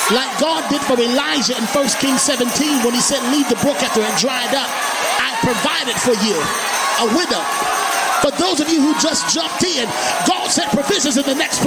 Like God did for Elijah in 1 Kings 17 when he said, leave the brook after it dried up. I provided for you a widow. For those of you who just jumped in, God said provisions in the next place.